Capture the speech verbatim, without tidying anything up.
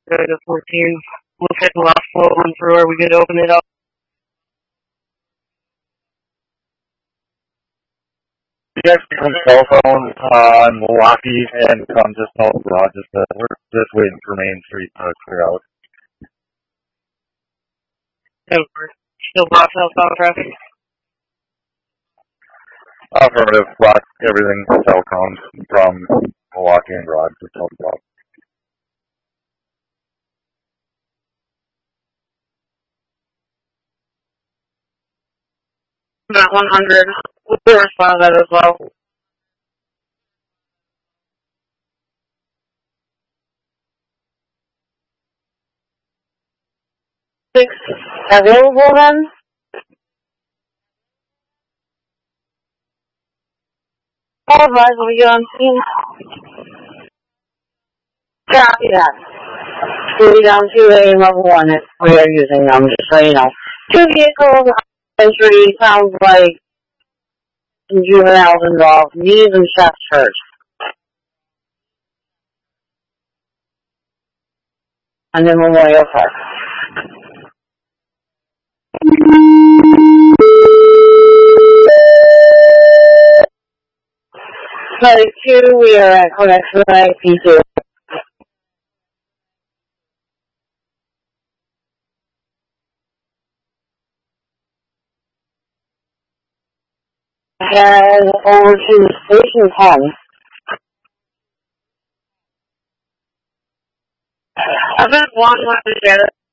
Go to fourteen. We'll take the last floor run through. Are we good to open it up? Yes, from cell phone uh, on Milwaukee and come just north of Rochester. We're just waiting for Main Street to clear out. Over. Still block southbound traffic? Affirmative. Block everything southbound from Milwaukee and Rochester. Southbound. About one hundred. We'll respond to that as well. Six available then? All advised, will we get on scene? Copy that. Moving down to a level one if we are using them, just so you know. Two vehicles, entry, sounds like some juveniles involved, knees and chest hurt. And then Memorial Park. Site two, we are at connection I P two. And over to Station ten. I've had one left to get it.